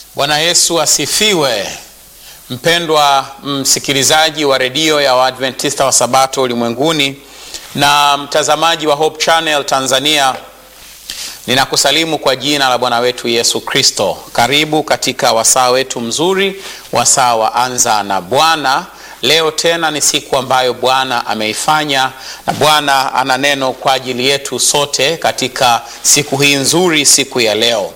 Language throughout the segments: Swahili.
Bwana Yesu asifiwe. Mpendwa msikilizaji wa redio ya Waadventista wa Sabato ulimwenguni na mtazamaji wa Hope Channel Tanzania, ninakusalimu kwa jina la Bwana wetu Yesu Kristo. Karibu katika wasaa wetu mzuri, wasaa wa Anza na Bwana. Leo tena ni siku ambayo Bwana ameifanya, na Bwana ana neno kwa ajili yetu sote katika siku hii nzuri, siku ya leo.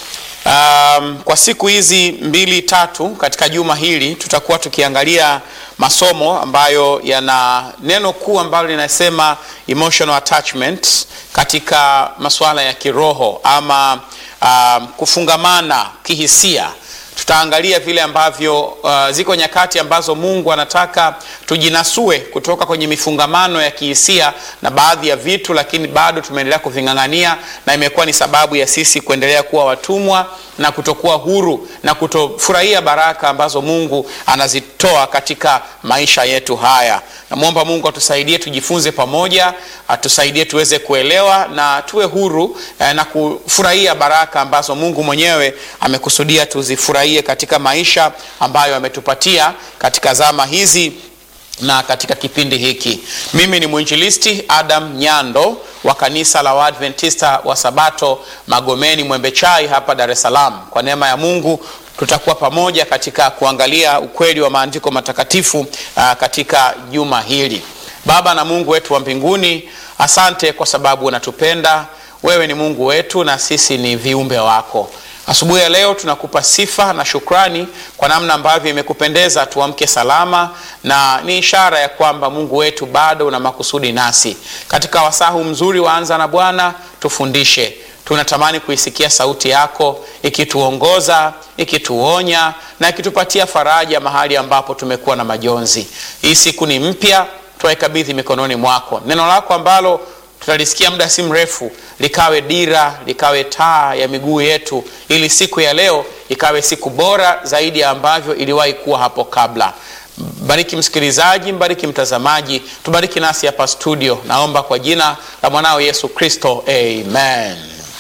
Kwa siku hizi 2-3 katika juma hili tutakuwa tukiangalia masomo ambayo yana neno kuu ambalo linasema emotional attachment katika masuala ya kiroho ama kufungamana kihisia. Tutaangalia vile ambavyo ziko nyakati ambazo Mungu anataka tujinasue kutoka kwenye mifungamano ya kihisia na baadhi ya vitu, lakini bado tumeendelea kuvingangania, na imekuwa ni sababu ya sisi kuendelea kuwa watumwa na kutokuwa huru na kutofurahia baraka ambazo Mungu anazitoa katika maisha yetu haya. Namuomba Mungu atusaidie tujifunze pamoja, atusaidie tuweze kuelewa na tuwe huru na kufurahia baraka ambazo Mungu mwenyewe amekusudia tuzifurahie katika maisha ambayo ametupatia katika zama hizi na katika kipindi hiki. Mimi ni mwinjilisti Adam Nyando wa kanisa la Waadventista wa Sabato Magomeni Mwembechai hapa Dar es Salaam. Kwa neema ya Mungu tutakuwa pamoja katika kuangalia ukweli wa maandiko matakatifu katika juma hili. Baba na Mungu wetu wa mbinguni, asante kwa sababu unatupenda. Wewe ni Mungu wetu na sisi ni viumbe wako. Asubuhi ya leo tunakupa sifa na shukrani kwa namna ambavyo imekupendeza tuamke salama, na ni ishara ya kwamba Mungu wetu bado una makusudi nasi. Katika wasahu mzuri wa Anza na Bwana, tufundishe. Tunatamani kuisikia sauti yako ikituongoza, ikituonya na ikitupatia faraja mahali ambapo tumekuwa na majonzi. Hii siku ni mpya, tuwaikabidhi mikononi mwako. Neno lako ambalo tutalisikia muda si mrefu likawe dira, likawe taa ya miguu yetu, ili siku ya leo ikawe siku bora zaidi ya ambavyo iliwahi kuwa hapo kabla. Bariki msikilizaji, mbariki mtazamaji, tubariki nasi hapa studio. Naomba kwa jina la mwanao Yesu Kristo, amen.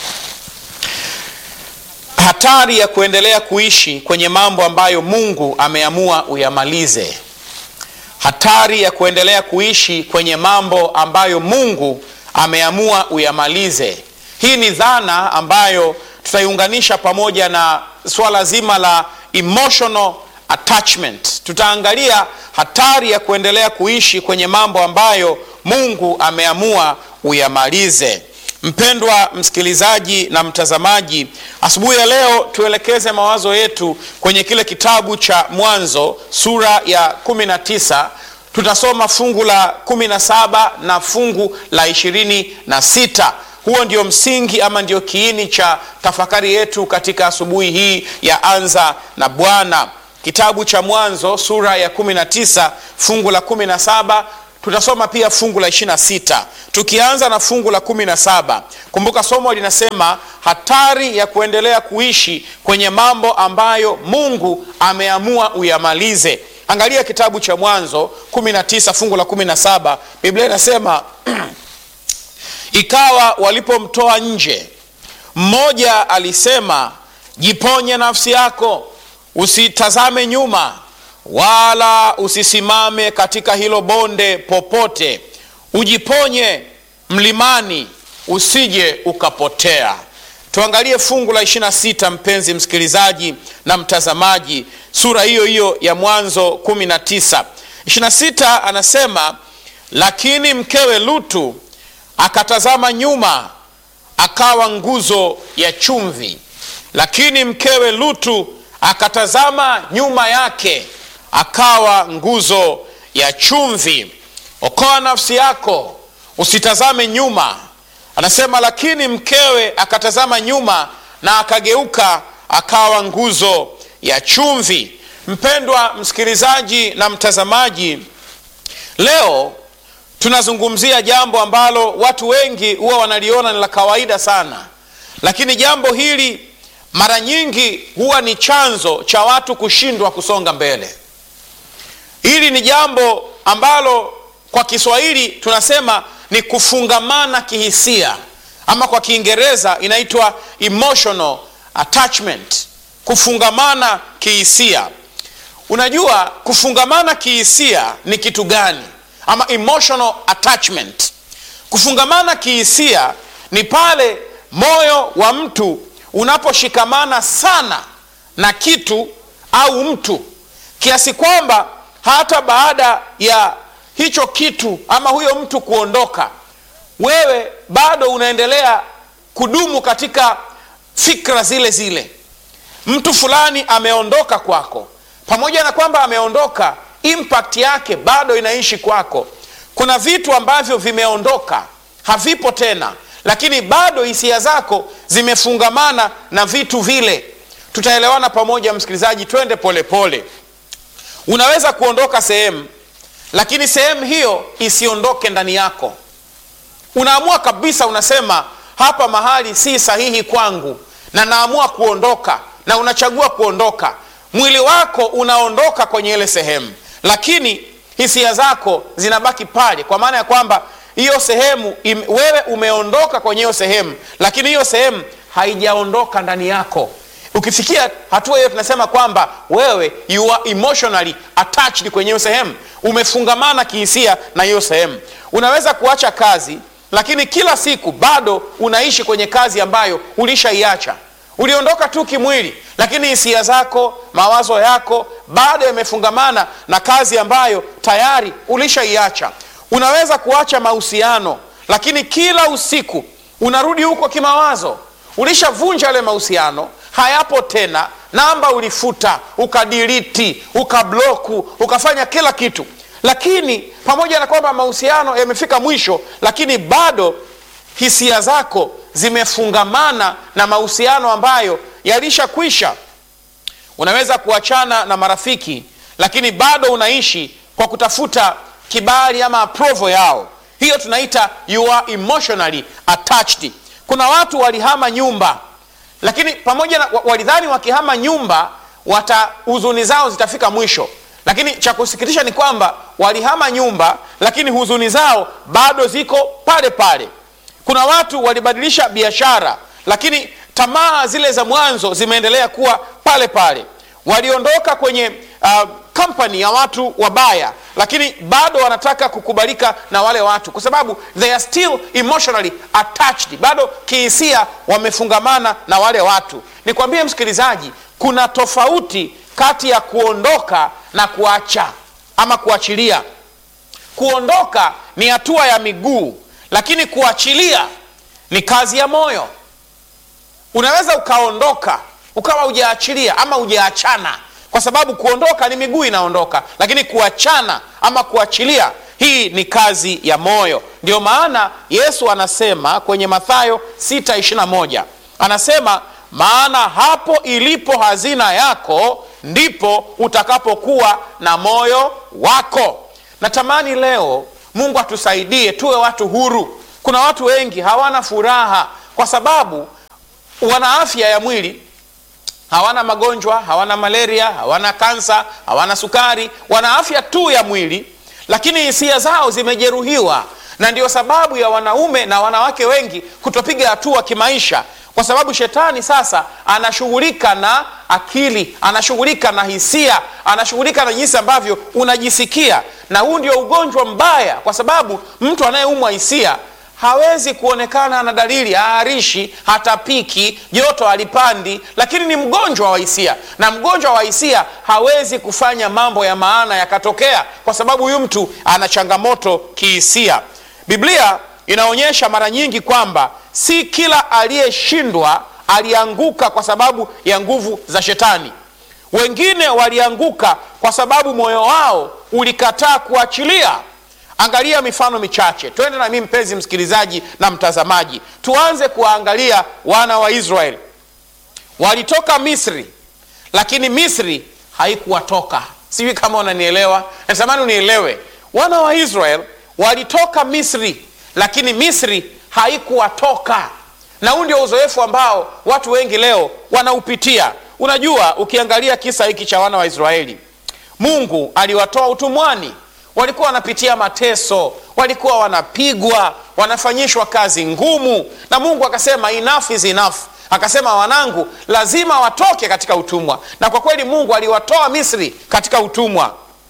Hatari ya kuendelea kuishi kwenye mambo ambayo Mungu ameamua uyamalize. Hatari ya kuendelea kuishi kwenye mambo ambayo Mungu ameamua uyamalize. Hii ni dhana ambayo tutaiunganisha pamoja na swala zima la emotional attachment. Tutaangalia hatari ya kuendelea kuishi kwenye mambo ambayo Mungu ameamua uyamalize. Mpendwa msikilizaji na mtazamaji, asubuhi ya leo tuelekeze mawazo yetu kwenye kile kitabu cha Mwanzo sura ya 19. Tutasoma fungu la 17 na fungu la 26. Huo ndio msingi ama ndio kiini cha tafakari yetu katika asubuhi hii ya Anza na Bwana. Kitabu cha Mwanzo sura ya 19 fungu la 17, tutasoma pia fungu la 26. Tukianza na fungu la 17, kumbuka somo linasema hatari ya kuendelea kuishi kwenye mambo ambayo Mungu ameamua uyamalize. Angalia kitabu cha Mwanzo 19 fungu la 17. Biblia inasema ikawa walipomtoa nje, mmoja alisema, jiponye nafsi yako, usitazame nyuma wala usisimame katika hilo bonde popote, ujiponye mlimani usije ukapotea. Tuangalie fungu la 26, mpenzi msikilizaji na mtazamaji, sura hiyo hiyo ya Mwanzo 19. 26 anasema, lakini mkewe Lutu akatazama nyuma akawa nguzo ya chumvi. Lakini mkewe Lutu akatazama nyuma yake akawa nguzo ya chumvi. Okoa nafsi yako, usitazame nyuma. Anasema lakini mkewe akatazama nyuma na akageuka akawa nguzo ya chumvi. Mpendwa msikilizaji na mtazamaji, leo tunazungumzia jambo ambalo watu wengi huwa wanaliona ni la kawaida sana, lakini jambo hili mara nyingi huwa ni chanzo cha watu kushindwa kusonga mbele. Hili ni jambo ambalo kwa Kiswahili tunasema ni kufungamana kihisia, ama kwa Kiingereza inaitwa emotional attachment. kufungamana kihisia. Unajua kufungamana kihisia ni kitu gani? Ama emotional attachment. Kufungamana kihisia ni pale moyo wa mtu unaposhikamana sana na kitu au mtu kiasi kwamba hata baada ya hicho kitu ama huyo mtu kuondoka, wewe bado unaendelea kudumu katika fikra zile zile. Mtu fulani ameondoka kwako, pamoja na kwamba ameondoka, impact yake bado inaishi kwako. Kuna vitu ambavyo vimeondoka, havipo tena, lakini bado hisia zako zimefungamana na vitu vile. Tutaelewana pamoja msikilizaji, twende polepole. Unaweza kuondoka sehemu, lakini sehemu hiyo isiondoke ndani yako. Unaamua kabisa, unasema hapa mahali si sahihi kwangu na naamua kuondoka, na unachagua kuondoka. Mwili wako unaondoka kwenye ile sehemu, lakini hisia zako zinabaki pale, kwa maana ya kwamba hiyo sehemu wewe umeondoka kwenye hiyo sehemu, lakini hiyo sehemu haijaondoka ndani yako. Ukifikia hatua hiyo, tunasema kwamba wewe you are emotionally attached kwenye hiyo sehemu, umefungamana kihisia na hiyo sehemu. Unaweza kuacha kazi, lakini kila siku bado unaishi kwenye kazi ambayo ulishaiacha. Uliondoka tu kimwili, lakini hisia zako, mawazo yako bado yamefungamana na kazi ambayo tayari ulishaiacha. Unaweza kuacha mahusiano, lakini kila usiku unarudi huko kimawazo. Ulishavunja yale mahusiano, hayapo tena, namba ulifuta, ukadiriti, ukabloku, ukafanya kila kitu. Lakini pamoja na kwamba mahusiano yamefika mwisho, lakini bado hisia zako zimefungamana na mahusiano ambayo yalishakwisha. Unaweza kuachana na marafiki, lakini bado unaishi kwa kutafuta kibali ama approval yao. Hiyo tunaita you are emotionally attached. Kuna watu walihama nyumba, lakini pamoja na walidhani wakihama nyumba huzuni zao zitafika mwisho, lakini cha kusikitisha ni kwamba walihama nyumba, lakini huzuni zao bado ziko pale pale. Kuna watu walibadilisha biashara, lakini tamaa zile za mwanzo zimeendelea kuwa pale pale. Waliondoka kwenye company ya watu wabaya, lakini bado wanataka kukubalika na wale watu, kwa sababu they are still emotionally attached. Bado kihisia wamefungamana na wale watu. Nikwambie msikilizaji, kuna tofauti kati ya kuondoka na kuacha ama kuachilia. Kuondoka ni hatua ya miguu, lakini kuachilia ni kazi ya moyo. Unaweza ukaondoka ukawa hujaachilia ama hujaachana, kwa sababu kuondoka ni miguu inaondoka, lakini kuachana ama kuachilia, hii ni kazi ya moyo. Ndio maana Yesu anasema kwenye Mathayo 6:21, anasema maana hapo ilipo hazina yako ndipo utakapokuwa na moyo wako. Natamani leo Mungu atusaidie tuwe watu huru. Kuna watu wengi hawana furaha kwa sababu wana afya ya mwili, hawana magonjwa, hawana malaria, hawana kansa, hawana sukari, wana afya tu ya mwili, lakini hisia zao zimejeruhiwa. Na ndio sababu ya wanaume na wanawake wengi kutopiga hatua kimaisha, kwa sababu shetani sasa anashughulika na akili, anashughulika na hisia, anashughulika na jinsi ambavyo unajisikia. Na huu ndio ugonjwa mbaya, kwa sababu mtu anayeumwa hisia hawezi kuonekana na dalili, haarishi, hatapiki, joto halipandi, lakini ni mgonjwa wa hisia. Na mgonjwa wa hisia hawezi kufanya mambo ya maana yakatokea, kwa sababu huyu mtu ana changamoto kihisia. Biblia inaonyesha mara nyingi kwamba si kila aliyeshindwa alianguka kwa sababu ya nguvu za shetani. Wengine walianguka kwa sababu moyo wao ulikataa kuachilia. Angalia mifano michache. Twende na mimi mpenzi msikilizaji na mtazamaji, tuanze kuangalia wana wa Israeli. Walitoka Misri, lakini Misri haikuwatoka. Sijui kama unanielewa. Natamani unielewe. Wana wa Israeli walitoka Misri, lakini Misri haikuwatoka. Na huu ndio uzoefu ambao watu wengi leo wanaupitia. Unajua, ukiangalia kisa hiki cha wana wa Israeli, Mungu aliwatoa utumwani. Walikuwa wanapitia mateso, walikuwa wanapigwa, wanafanyishwa kazi ngumu, na Mungu akasema enough is enough. akasema wanangu lazima watoke katika utumwa. Na kwa kweli Mungu aliwatoa Misri katika utumwa.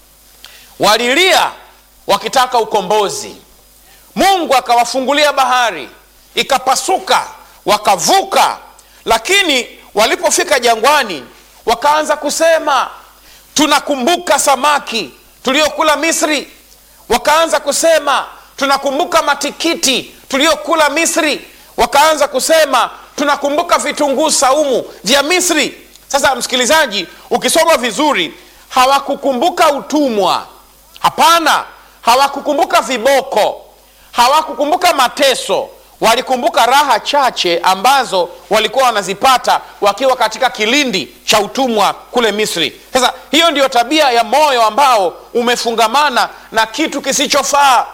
Walilia wakitaka ukombozi. Mungu akawafungulia bahari, ikapasuka, wakavuka. Lakini walipofika jangwani, wakaanza kusema tunakumbuka samaki tuliokula Misri. Wakaanza kusema tunakumbuka matikiti tuliokula Misri. Wakaanza kusema tunakumbuka vitunguu saumu vya Misri. Sasa msikilizaji, ukisoma vizuri, hawakukumbuka utumwa. Hapana, hawakukumbuka viboko, hawakukumbuka mateso. Walikumbuka raha chache ambazo walikuwa wanazipata wakiwa katika kilindi cha utumwa kule Misri. Sasa hiyo ndiyo tabia ya moyo ambao umefungamana na kitu kisichofaa.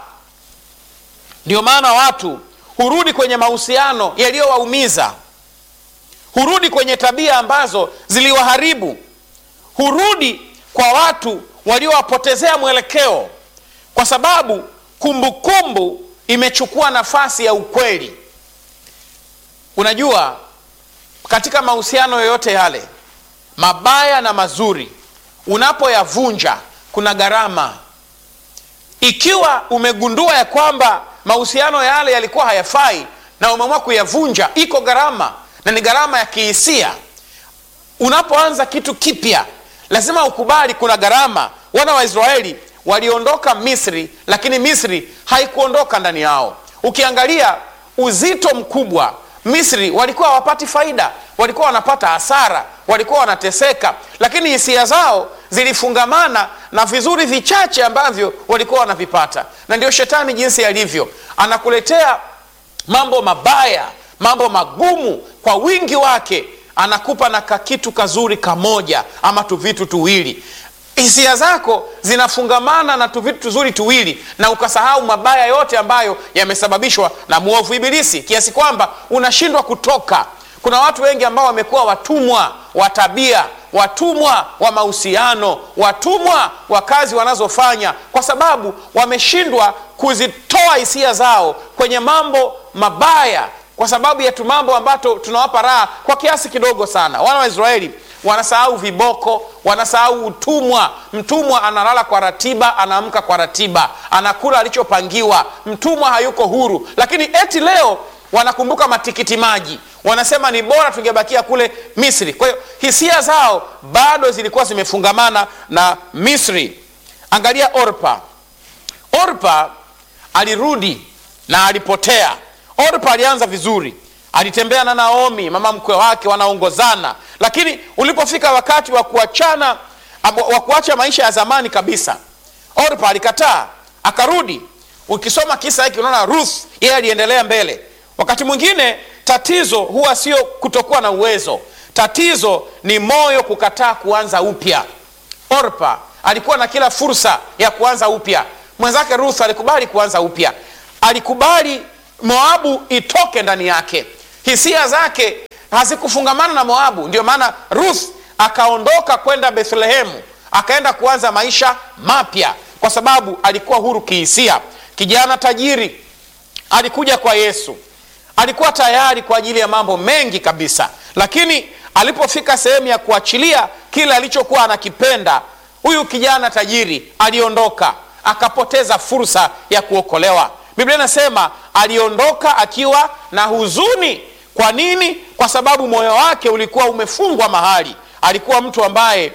Ndio maana watu hurudi kwenye mahusiano yaliyowaumiza, hurudi kwenye tabia ambazo ziliwaharibu, hurudi kwa watu waliowapotezea mwelekeo, kwa sababu kumbukumbu imechukua nafasi ya ukweli. Unajua, katika mahusiano yoyote yale, mabaya na mazuri, unapoyavunja kuna gharama. Ikiwa umegundua ya kwamba mahusiano yale yalikuwa hayafai na umeamua kuyavunja, iko gharama, na ni gharama ya kihisia. Unapoanza kitu kipya, lazima ukubali kuna gharama. Wana wa Israeli waliondoka Misri, lakini Misri haikuondoka ndani yao. Ukiangalia uzito mkubwa, Misri walikuwa hawapati faida, walikuwa wanapata hasara, walikuwa wanateseka, lakini hisia zao zilifungamana na vizuri vichache ambavyo walikuwa wanavipata. Na ndio shetani jinsi alivyo, anakuletea mambo mabaya, mambo magumu kwa wingi wake, anakupa na kakitu kazuri kamoja ama tuvitu tuwili. Hisia zako zinafungamana na tuvitu tuzuri tuwili, na ukasahau mabaya yote ambayo yamesababishwa na muovu Ibilisi, kiasi kwamba unashindwa kutoka. Kuna watu wengi ambao wamekuwa watumwa wa tabia, watumwa wa mahusiano, watumwa wa kazi wanazofanya, kwa sababu wameshindwa kuzitoa hisia zao kwenye mambo mabaya, kwa sababu ya mambo ambayo tunawapa raha kwa kiasi kidogo sana. Wana wa Israeli wanasahau viboko, wanasahau utumwa. Mtumwa analala kwa ratiba, anaamka kwa ratiba, anakula alichopangiwa. Mtumwa hayuko huru. Lakini eti leo wanakumbuka matikiti maji, wanasema ni bora tungebakia kule Misri. Kwa hiyo hisia zao bado zilikuwa zimefungamana na Misri. Angalia Orpa. Orpa alirudi na alipotea. Orpa alianza vizuri, alitembea na Naomi mama mkwe wake, wanaongozana. Lakini ulipofika wakati wa kuachana, wa kuacha maisha ya zamani kabisa, Orpa alikataa, akarudi. Ukisoma kisa hiki unaona Ruth yeye aliendelea mbele. Wakati mwingine tatizo huwa sio kutokuwa na uwezo, tatizo ni moyo kukataa kuanza upya. Orpa alikuwa na kila fursa ya kuanza upya. Mwenzake Ruth alikubali kuanza upya, alikubali Moabu itoke ndani yake. Hisia zake hazikufungamana na Moabu. Ndio maana Ruth akaondoka kwenda Bethlehemu, akaenda kuanza maisha mapya, kwa sababu alikuwa huru kihisia. Kijana tajiri alikuja kwa Yesu, alikuwa tayari kwa ajili ya mambo mengi kabisa, lakini alipofika sehemu ya kuachilia kile alichokuwa anakipenda, huyu kijana tajiri aliondoka, akapoteza fursa ya kuokolewa. Biblia inasema aliondoka akiwa na huzuni. Kwa nini? Kwa sababu moyo wake ulikuwa umefungwa mahali. Alikuwa mtu ambaye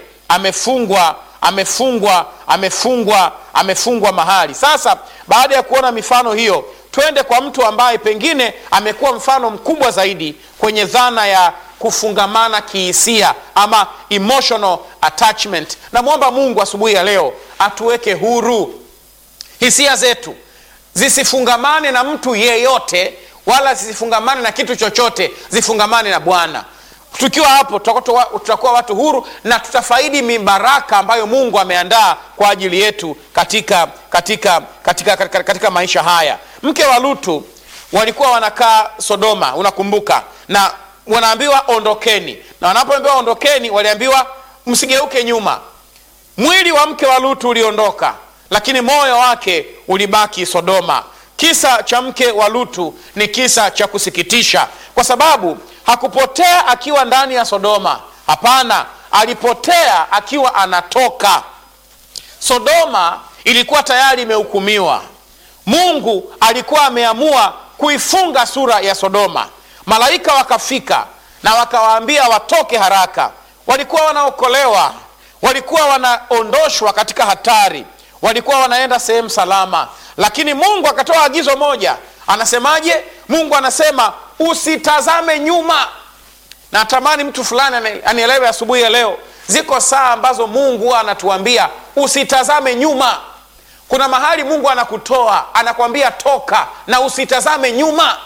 amefungwa mahali. Sasa baada ya kuona mifano hiyo, twende kwa mtu ambaye pengine amekuwa mfano mkubwa zaidi kwenye dhana ya kufungamana kihisia ama emotional attachment. Namwomba Mungu asubuhi ya leo atuweke huru. Hisia zetu zisifungamane na mtu yeyote, wala zisifungamane na kitu chochote, zifungamane na Bwana. Tukiwa hapo tutakuwa watu huru na tutafaidi mibaraka ambayo Mungu ameandaa kwa ajili yetu katika maisha haya. Mke wa Lutu walikuwa wanakaa Sodoma, unakumbuka, na wanaambiwa ondokeni, na wanapoambiwa ondokeni waliambiwa msigeuke nyuma. Mwili wa mke wa Lutu uliondoka, lakini moyo wake ulibaki Sodoma. Kisa cha mke wa Lutu ni kisa cha kusikitisha, kwa sababu hakupotea akiwa ndani ya Sodoma. Hapana, alipotea akiwa anatoka. Sodoma ilikuwa tayari imehukumiwa. Mungu alikuwa ameamua kuifunga sura ya Sodoma. Malaika wakafika na wakawaambia watoke haraka. Walikuwa wanaokolewa, walikuwa wanaondoshwa katika hatari, walikuwa wanaenda sehemu salama. Lakini Mungu akatoa agizo moja. Anasemaje? Mungu anasema usitazame nyuma. Na natamani mtu fulani anielewe asubuhi ya leo. Ziko saa ambazo Mungu anatuambia usitazame nyuma. Kuna mahali Mungu anakutoa, anakuambia toka na usitazame nyuma.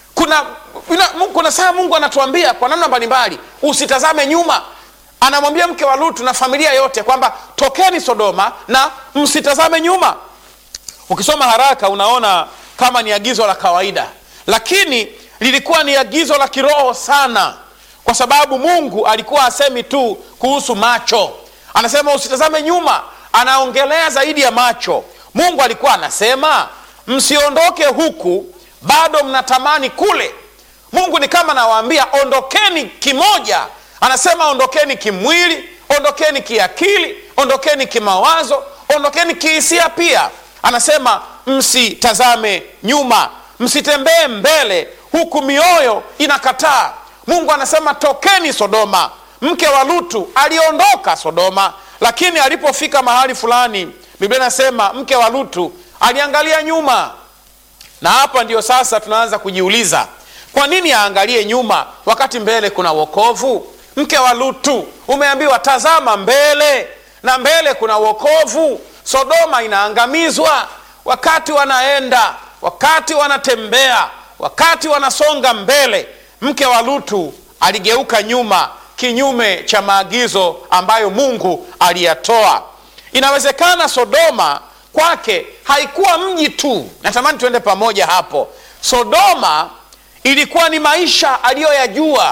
Kuna saa Mungu anatuambia kwa namna mbalimbali usitazame nyuma. Anamwambia mke wa Lutu na familia yote kwamba tokeni Sodoma na msitazame nyuma. Ukisoma haraka unaona kama ni agizo la kawaida, lakini lilikuwa ni agizo la kiroho sana, kwa sababu Mungu alikuwa asemi tu kuhusu macho. Anasema usitazame nyuma, anaongelea zaidi ya macho. Mungu alikuwa anasema msiondoke huku, bado mnatamani kule. Mungu ni kama anawaambia ondokeni kimoja. Anasema ondokeni kimwili, ondokeni kiakili, ondokeni kimawazo, ondokeni kihisia pia. Anasema msitazame nyuma, msitembee mbele huku mioyo inakataa. Mungu anasema tokeni Sodoma. Mke wa Lutu aliondoka Sodoma, lakini alipofika mahali fulani, Biblia inasema mke wa Lutu aliangalia nyuma. Na hapa ndio sasa tunaanza kujiuliza, kwa nini aangalie nyuma wakati mbele kuna wokovu? Mke wa Lutu umeambiwa tazama mbele, na mbele kuna wokovu. Sodoma inaangamizwa. Wakati wanaenda, wakati wanatembea, wakati wanasonga mbele, mke wa Lutu aligeuka nyuma, kinyume cha maagizo ambayo Mungu aliyatoa. Inawezekana Sodoma kwake haikuwa mji tu. Natamani tuende pamoja hapo. Sodoma ilikuwa ni maisha aliyoyajua.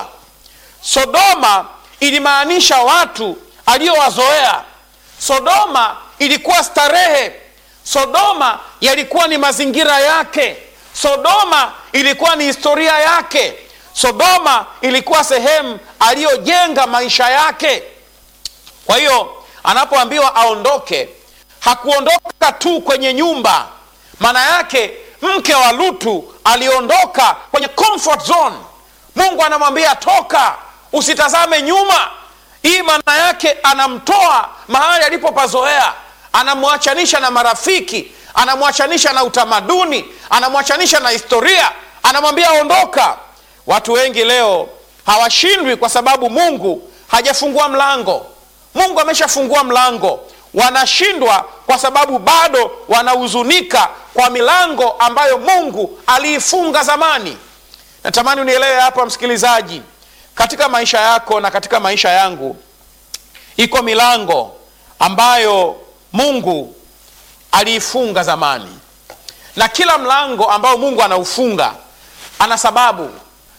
Sodoma ilimaanisha watu aliyowazoea. Sodoma ilikuwa starehe. Sodoma yalikuwa ni mazingira yake. Sodoma ilikuwa ni historia yake. Sodoma ilikuwa sehemu aliyojenga maisha yake. Kwa hiyo anapoambiwa aondoke, hakuondoka tu kwenye nyumba. Maana yake mke wa Lutu aliondoka kwenye comfort zone. Mungu anamwambia toka, usitazame nyuma. Hii maana yake anamtoa mahali alipopazoea, anamwachanisha na marafiki, anamwachanisha na utamaduni, anamwachanisha na historia, anamwambia ondoka. Watu wengi leo hawashindwi kwa sababu Mungu hajafungua mlango. Mungu ameshafungua mlango. Wanashindwa kwa sababu bado wanahuzunika kwa milango ambayo Mungu aliifunga zamani. Natamani unielewe hapa msikilizaji, katika maisha yako na katika maisha yangu iko milango ambayo Mungu aliifunga zamani. Na kila mlango ambao Mungu anaufunga ana sababu.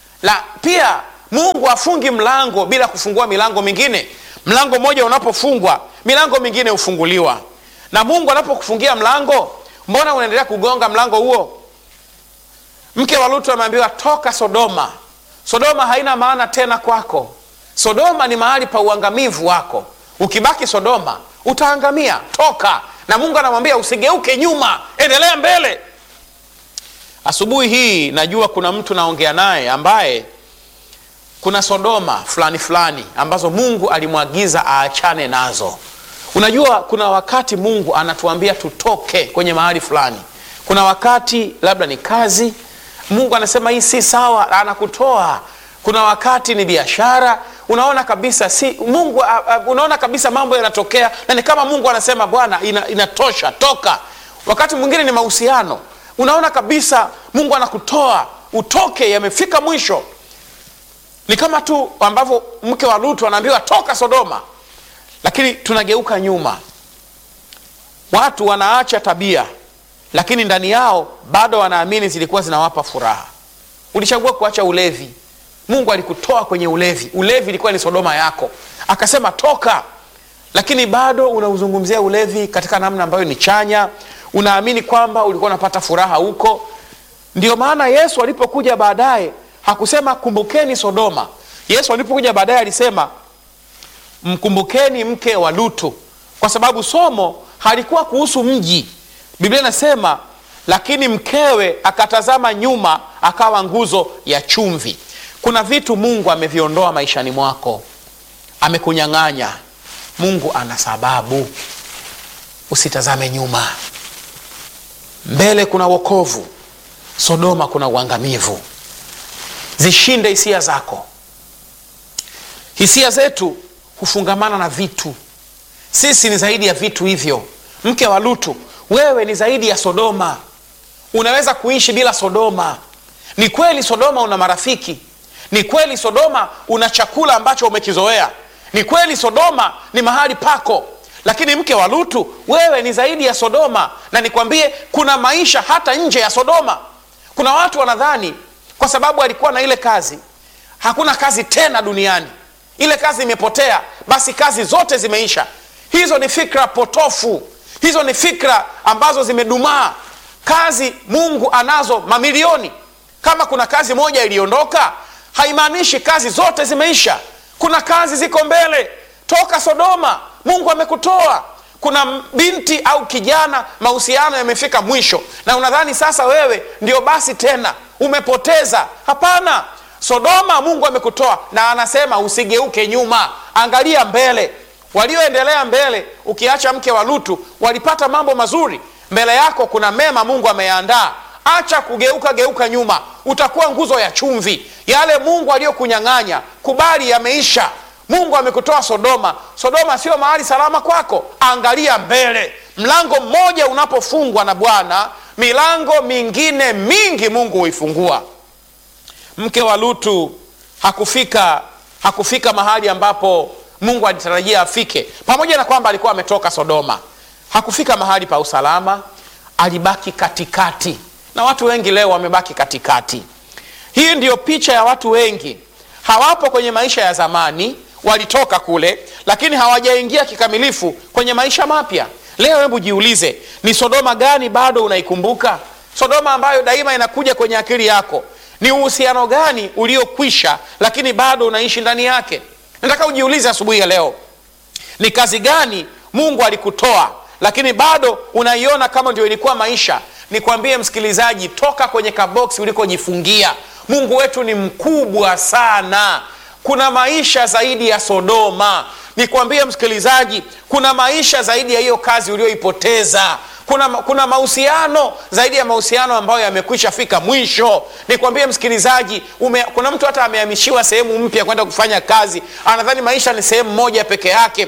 Pia Mungu hafungi mlango bila kufungua milango mingine. Mlango mmoja unapofungwa, milango mingine hufunguliwa. Na Mungu anapokufungia mlango, mbona unaendelea kugonga mlango huo? Mke wa Lutu ameambiwa toka Sodoma. Sodoma haina maana tena kwako. Sodoma ni mahali pa uangamivu wako. Ukibaki Sodoma utaangamia. Toka. Na Mungu anamwambia usigeuke nyuma, endelea mbele. Asubuhi hii najua kuna mtu naongea naye ambaye kuna Sodoma fulani ambazo Mungu alimwagiza aachane nazo. Unajua kuna wakati Mungu anatuambia tutoke kwenye mahali fulani. Kuna wakati labda ni kazi, Mungu anasema hii si sawa, anakutoa. Kuna wakati ni biashara, unaona kabisa Mungu unaona kabisa mambo yanatokea na ni kama Mungu anasema Bwana inatosha, toka. Wakati mwingine ni mahusiano, unaona kabisa Mungu anakutoa, utoke, yamefika mwisho. Ni kama tu ambavyo mke wa Lutu anaambiwa toka Sodoma, lakini tunageuka nyuma. Watu wanaacha tabia, lakini ndani yao bado wanaamini zilikuwa zinawapa furaha. Ulichagua kuacha ulevi, Mungu alikutoa kwenye ulevi. Ulevi ilikuwa ni Sodoma yako, akasema toka, lakini bado unauzungumzia ulevi katika namna ambayo ni chanya. Unaamini kwamba ulikuwa unapata furaha huko. Ndio maana Yesu alipokuja baadaye hakusema kumbukeni Sodoma. Yesu alipokuja baadaye alisema mkumbukeni mke wa Lutu, kwa sababu somo halikuwa kuhusu mji. Biblia inasema lakini mkewe akatazama nyuma, akawa nguzo ya chumvi. Kuna vitu Mungu ameviondoa maishani mwako, amekunyang'anya. Mungu ana sababu. Usitazame nyuma, mbele kuna wokovu, Sodoma kuna uangamivu. Zishinde hisia zako. Hisia zetu hufungamana na vitu. Sisi ni zaidi ya vitu hivyo. Mke wa Lutu, wewe ni zaidi ya Sodoma. Unaweza kuishi bila Sodoma. Ni kweli Sodoma una marafiki. Ni kweli Sodoma una chakula ambacho umekizoea. Ni kweli Sodoma ni mahali pako. Lakini mke wa Lutu, wewe ni zaidi ya Sodoma. Na nikwambie, kuna maisha hata nje ya Sodoma. Kuna watu wanadhani kwa sababu alikuwa na ile kazi, hakuna kazi tena duniani, ile kazi imepotea, basi kazi zote zimeisha. Hizo ni fikra potofu. Hizo ni fikra ambazo zimedumaa. Kazi Mungu anazo mamilioni. Kama kuna kazi moja iliondoka, haimaanishi kazi zote zimeisha. Kuna kazi ziko mbele. Toka Sodoma, Mungu amekutoa. Kuna binti au kijana, mahusiano yamefika mwisho, na unadhani sasa wewe ndio basi tena, umepoteza. Hapana, Sodoma Mungu amekutoa, na anasema usigeuke nyuma, angalia mbele. Walioendelea mbele, ukiacha mke wa Lutu, walipata mambo mazuri. Mbele yako kuna mema Mungu ameyaandaa. Acha geuka nyuma, utakuwa nguzo ya chumvi. Yale Mungu aliyokunyang'anya, kubali, yameisha. Mungu amekutoa Sodoma. Sodoma sio mahali salama kwako. Angalia mbele. Mlango mmoja unapofungwa na Bwana, milango mingine mingi Mungu huifungua. Mke wa Lutu hakufika mahali ambapo Mungu alitarajia afike. Pamoja na kwamba alikuwa ametoka Sodoma, hakufika mahali pa usalama. Alibaki katikati. Na watu wengi leo wamebaki katikati. Hii ndiyo picha ya watu wengi. Hawapo kwenye maisha ya zamani, walitoka kule, lakini hawajaingia kikamilifu kwenye maisha mapya. Leo hebu jiulize, ni Sodoma gani bado unaikumbuka? Sodoma ambayo daima inakuja kwenye akili yako. Ni uhusiano gani uliokwisha lakini bado unaishi ndani yake? Nataka ujiulize asubuhi ya leo, ni kazi gani Mungu alikutoa lakini bado unaiona kama ndio ilikuwa maisha? Nikwambie msikilizaji, toka kwenye kaboksi ulikojifungia. Mungu wetu ni mkubwa sana. Kuna maisha zaidi ya Sodoma. Nikwambie msikilizaji, kuna maisha zaidi ya hiyo kazi ulioipoteza. Kuna mahusiano zaidi ya mahusiano ambayo yamekwisha fika mwisho. Nikwambie msikilizaji, kuna mtu hata amehamishiwa sehemu mpya kwenda kufanya kazi, anadhani maisha ni sehemu moja peke yake.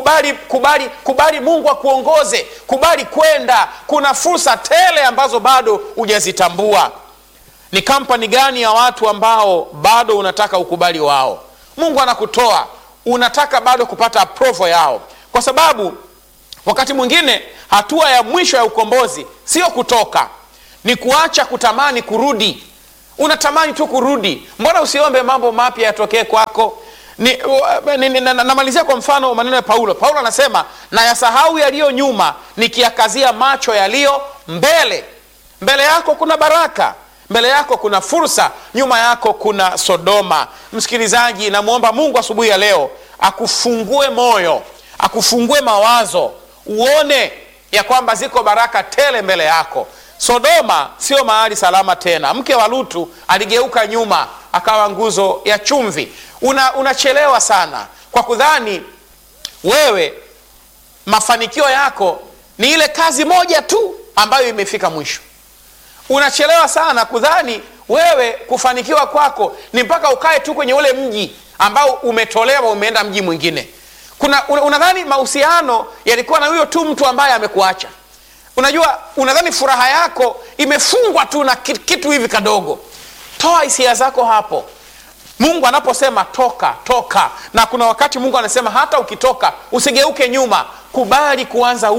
Kubali Mungu akuongoze. Kubali kwenda. Kuna fursa tele ambazo bado hujazitambua. Ni kampani gani ya watu ambao bado unataka ukubali wao? Mungu anakutoa, unataka bado kupata approval yao. Kwa sababu wakati mwingine hatua ya mwisho ya ukombozi sio kutoka, ni kuacha kutamani kurudi. Unatamani tu kurudi. Mbona usiombe mambo mapya yatokee kwako? Namalizia kwa mfano maneno ya Paulo. Paulo anasema, na yasahau yaliyo nyuma, nikiakazia macho yaliyo mbele. Mbele yako kuna baraka. Mbele yako kuna fursa, nyuma yako kuna Sodoma. Msikilizaji, namuomba Mungu asubuhi ya leo akufungue moyo, akufungue mawazo, uone ya kwamba ziko baraka tele mbele yako. Sodoma sio mahali salama tena. Mke wa Lutu aligeuka nyuma, akawa nguzo ya chumvi. Unachelewa sana kwa kudhani wewe mafanikio yako ni ile kazi moja tu ambayo imefika mwisho. Unachelewa sana kudhani wewe kufanikiwa kwako ni mpaka ukae tu kwenye ule mji ambao umetolewa, umeenda mji mwingine. Unadhani mahusiano yalikuwa na huyo tu mtu ambaye amekuacha. Unadhani furaha yako imefungwa tu na kitu hivi kadogo. Toa hisia zako hapo. Mungu anaposema toka. Na kuna wakati Mungu anasema hata ukitoka usigeuke nyuma. Kubali kuanza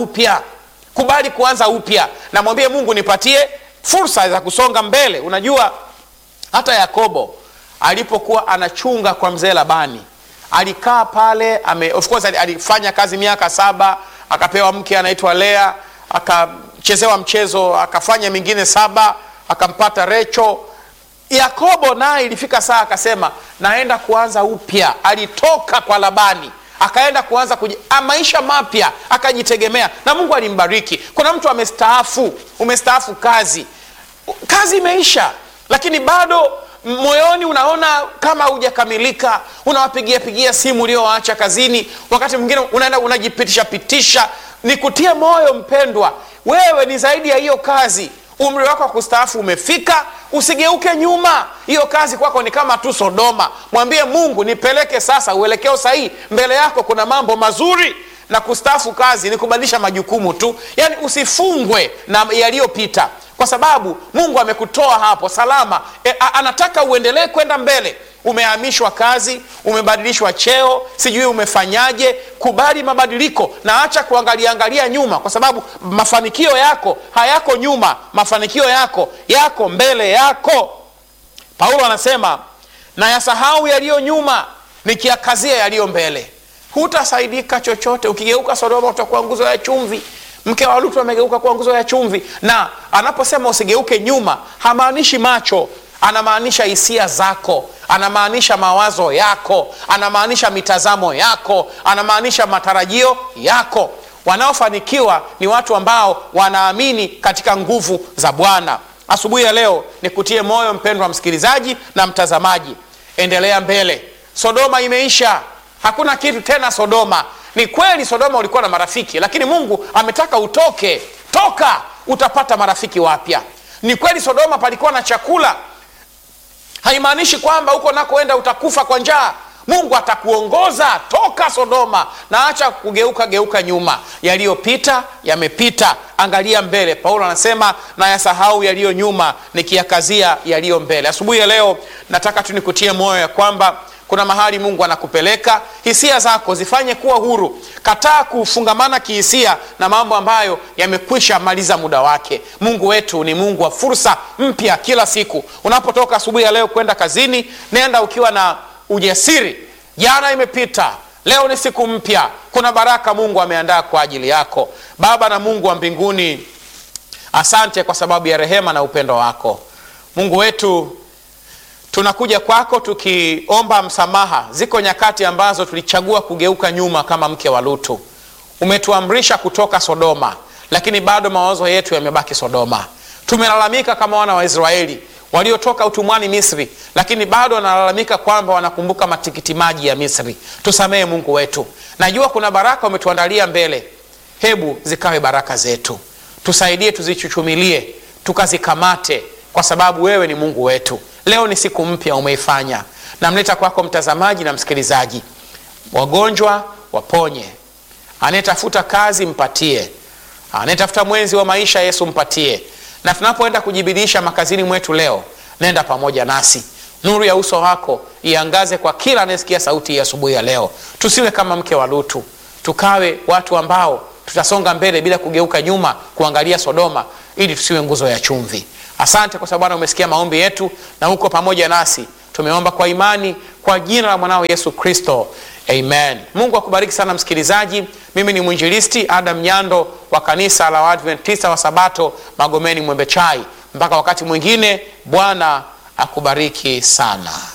upya. Na mwambie Mungu, nipatie fursa za kusonga mbele. Unajua hata Yakobo alipokuwa anachunga kwa mzee Labani, alikaa pale, of course alifanya kazi miaka 7, akapewa mke anaitwa Lea, akachezewa mchezo, akafanya mingine 7, akampata Recho. Yakobo naye ilifika saa akasema naenda kuanza upya. Alitoka kwa Labani akaenda kuanza maisha mapya, akajitegemea na Mungu alimbariki. Kuna mtu amestaafu, umestaafu kazi imeisha, lakini bado moyoni unaona kama hujakamilika, unawapigia simu ulioacha kazini, wakati mwingine unaenda unajipitisha. Nikutie moyo mpendwa, wewe ni zaidi ya hiyo kazi. Umri wako wa kustaafu umefika, usigeuke nyuma. Hiyo kazi kwako ni kama tu Sodoma. Mwambie Mungu, nipeleke sasa uelekeo sahihi. Mbele yako kuna mambo mazuri, na kustaafu kazi ni kubadilisha majukumu tu. Yani usifungwe na yaliyopita, kwa sababu Mungu amekutoa hapo salama. Anataka uendelee kwenda mbele. Umehamishwa kazi, umebadilishwa cheo, sijui umefanyaje. Kubali mabadiliko na acha kuangalia nyuma, kwa sababu mafanikio yako hayako nyuma. Mafanikio yako mbele yako. Paulo anasema na yasahau yaliyo nyuma nikiakazia yaliyo mbele. Hutasaidika chochote. Ukigeuka Sodoma utakuwa nguzo ya chumvi. Mke wa Lutu amegeuka kuwa nguzo ya chumvi. Na anaposema usigeuke nyuma, hamaanishi macho, anamaanisha hisia zako, anamaanisha mawazo yako, anamaanisha mitazamo yako, anamaanisha matarajio yako. Wanaofanikiwa ni watu ambao wanaamini katika nguvu za Bwana. Asubuhi ya leo nikutie moyo mpendwa msikilizaji na mtazamaji, endelea mbele. Sodoma imeisha, hakuna kitu tena Sodoma. Ni kweli Sodoma ulikuwa na marafiki, lakini Mungu ametaka utoke. Toka, utapata marafiki wapya. Ni kweli Sodoma palikuwa na chakula, haimaanishi kwamba huko nakoenda utakufa kwa njaa. Mungu atakuongoza. Toka Sodoma na acha kugeuka nyuma. Yaliyopita yamepita, angalia mbele. Paulo anasema na yasahau yaliyo nyuma nikiakazia yaliyo mbele. Asubuhi ya leo nataka tu nikutie moyo ya kwamba kuna mahali Mungu anakupeleka. Hisia zako zifanye kuwa huru. Kataa kufungamana kihisia na mambo ambayo yamekwisha maliza muda wake. Mungu wetu ni Mungu wa fursa mpya kila siku. Unapotoka asubuhi ya leo kwenda kazini, nenda ukiwa na ujasiri. Jana imepita, leo ni siku mpya. Kuna baraka Mungu ameandaa kwa ajili yako. Baba na Mungu wa mbinguni, asante kwa sababu ya rehema na upendo wako. Mungu wetu, tunakuja kwako tukiomba msamaha. Ziko nyakati ambazo tulichagua kugeuka nyuma kama mke wa Lutu. Umetuamrisha kutoka Sodoma, lakini bado mawazo yetu yamebaki Sodoma. Tumelalamika kama wana wa Israeli waliotoka utumwani Misri, lakini bado wanalalamika kwamba wanakumbuka matikiti maji ya Misri. Tusamehe Mungu wetu. Najua kuna baraka umetuandalia mbele. Hebu zikawe baraka zetu. Tusaidie, tuzichuchumilie, tukazikamate, kwa sababu wewe ni Mungu wetu. Leo ni siku mpya umeifanya. Namleta kwako mtazamaji na msikilizaji. Wagonjwa waponye. Anayetafuta kazi mpatie. Anayetafuta mwenzi wa maisha Yesu mpatie. Na tunapoenda kujibidisha makazini mwetu leo, nenda pamoja nasi. Nuru ya uso wako iangaze kwa kila anayesikia sauti ya asubuhi ya leo. Tusiwe kama mke wa Lutu. Tukawe watu ambao tutasonga mbele bila kugeuka nyuma kuangalia Sodoma, ili tusiwe nguzo ya chumvi. Asante kwa sababu Bwana umesikia maombi yetu na uko pamoja nasi. Tumeomba kwa imani kwa jina la mwanao Yesu Kristo. Amen. Mungu akubariki sana msikilizaji. Mimi ni mwinjilisti Adam Nyando wa kanisa la Waadventista wa Sabato Magomeni Mwembe Chai. Mpaka wakati mwingine, Bwana akubariki sana.